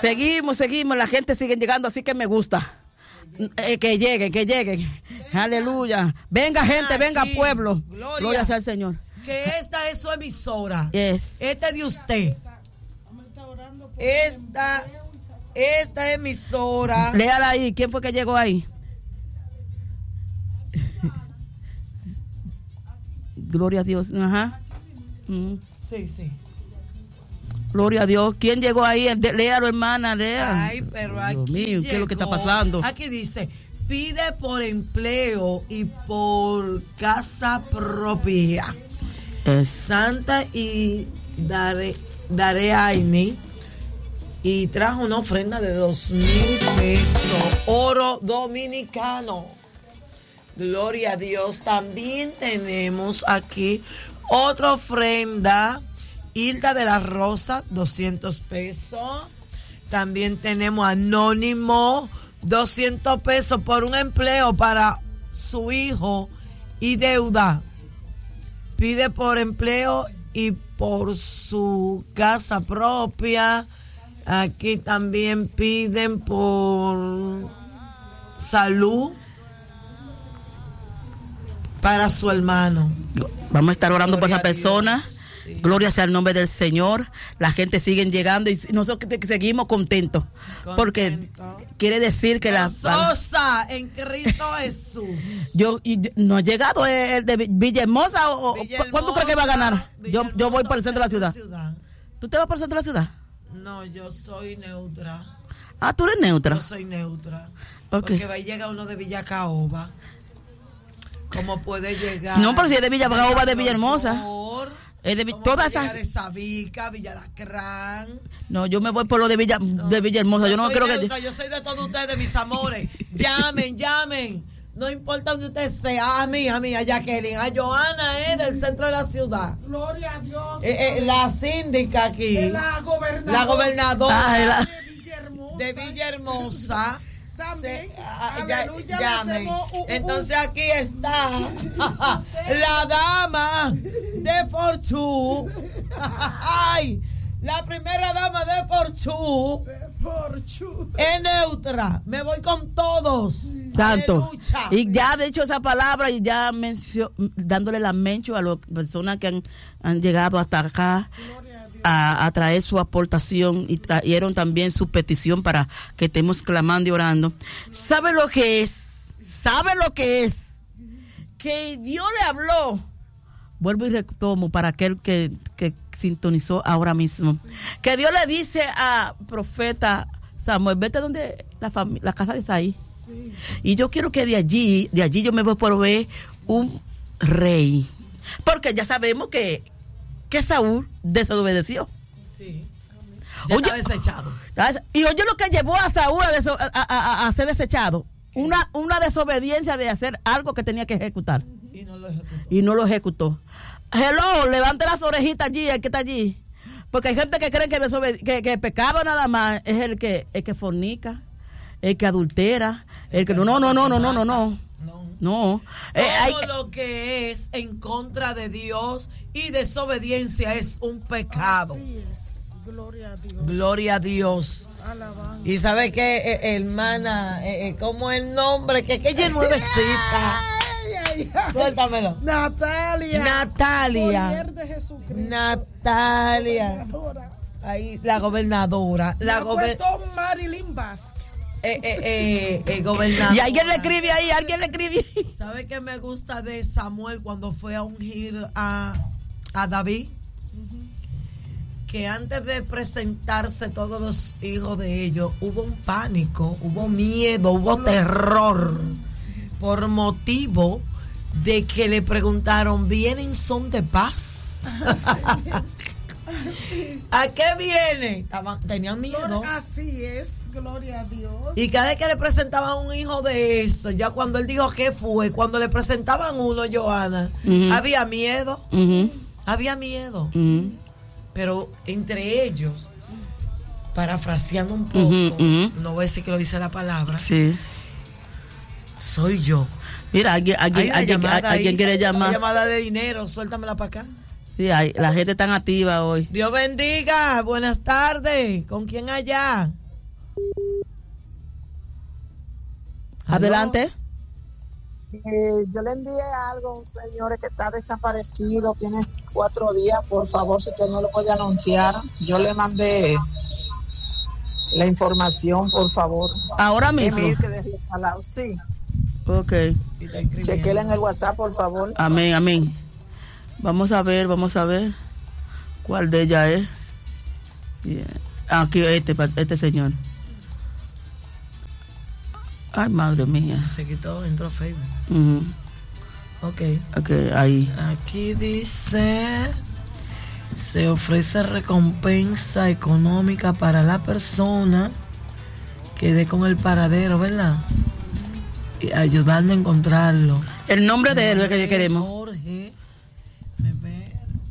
Seguimos, la gente sigue llegando, así que me gusta. Que lleguen. Aleluya. Venga gente, venga pueblo. Gloria sea al Señor. Que esta es su emisora. Yes. Esta es de usted. Esta emisora. Léala ahí. ¿Quién fue que llegó ahí? Gloria a Dios. Ajá. Sí. Gloria a Dios. ¿Quién llegó ahí? Léalo, hermana. Lea. Ay, pero aquí Dios mío, ¿qué es lo que está pasando? Aquí dice: pide por empleo y por casa propia. Santa y daré Aini. Y trajo una ofrenda de 2,000 pesos. Oro dominicano. Gloria a Dios. También tenemos aquí otra ofrenda. Hilda de la Rosa, 200 pesos. También tenemos Anónimo, 200 pesos por un empleo para su hijo y deuda. Pide por empleo y por su casa propia. Aquí también piden por salud para su hermano. Vamos a estar orando por esa persona. Sí. Gloria sea el nombre del Señor. La gente sigue llegando y nosotros seguimos contentos. Porque quiere decir que Gozosa en Cristo Jesús. Yo no ha llegado el de Villahermosa. Villahermosa, ¿cuándo crees que va a ganar? Yo voy por el centro de la ciudad. ¿Tú te vas por el centro de la ciudad? No, yo soy neutra. Ah, ¿tú eres neutra? Yo soy neutra. Okay. Porque va a llegar uno de Villa Caoba. ¿Cómo puede llegar? No, pero si es de Villa Caoba, de Villahermosa. Es de todas esas. De Sabica, Villa Lacrán. No, yo me voy por lo de Villahermosa. Yo no creo neutra, yo soy de todos ustedes, mis amores. Llamen. No importa donde usted sea. A mí, a Jacqueline, a Joana, del centro de la ciudad. Gloria a Dios. La síndica aquí. La gobernadora. De Villahermosa. También, aleluya, entonces aquí está la dama de Fortú. Ay, la primera dama de Fortú. Es neutra. Me voy con todos. Santo. Aleluya. Y ya de hecho esa palabra y ya dándole la mención a las personas que han llegado hasta acá a traer su aportación y trajeron también su petición para que estemos clamando y orando. ¿Sabe lo que es? Que Dios le habló. Vuelvo y retomo para aquel que sintonizó ahora mismo. Que Dios le dice a profeta Samuel, vete donde la casa de Isaí. Sí. Y yo quiero que de allí yo me voy por ver un rey. Porque ya sabemos que Saúl desobedeció. Sí. Ya está desechado. Y oye lo que llevó a Saúl a ser desechado. Una desobediencia de hacer algo que tenía que ejecutar. Y no lo ejecutó. Hello, levante las orejitas allí, el que está allí. Porque hay gente que cree que el pecado nada más es el que fornica, el que adultera, el que no. Todo lo que es en contra de Dios y desobediencia es un pecado. Así es. Gloria a Dios. Gloria a Dios. Alabanza. Y sabe que, hermana, ¿cómo es el nombre? Que ella es nuevecita. Suéltamelo. Natalia. Natalia. De Jesucristo. Natalia. Ahí, la gobernadora. La Marilyn Vázquez. Gobernador. Y alguien le escribe ahí, ¿Sabe qué me gusta de Samuel cuando fue a ungir a David? Que antes de presentarse todos los hijos de ellos, hubo un pánico, hubo miedo, hubo terror, por motivo de que le preguntaron, ¿vienen son de paz? ¿A qué viene? Tenían miedo. Así es, gloria a Dios. Y cada vez que le presentaban un hijo de eso, ya cuando él dijo qué fue, cuando le presentaban uno, Joana, había miedo. Había miedo. Pero entre ellos, parafraseando un poco, no voy a decir que lo dice la palabra, sí. Soy yo. Mira, alguien quiere llamar. Una llamada de dinero, suéltamela para acá. Sí, la gente tan activa hoy. Dios bendiga, buenas tardes. ¿Con quién allá? Adelante. Yo le envié algo a un señor que está desaparecido, tiene 4 días, por favor, si usted no lo puede anunciar. Yo le mandé la información, por favor. Ahora mismo. Emil, que desde Salao, sí. Ok. Chequele en el WhatsApp, por favor. Amén, amén. Vamos a ver cuál de ellas es. Yeah. Aquí este señor. Ay, madre mía. Se quitó, entró a Facebook. Uh-huh. Ok, ahí. Aquí dice: se ofrece recompensa económica para la persona que dé con el paradero, ¿verdad? Y ayudando a encontrarlo. El nombre de él es el que queremos.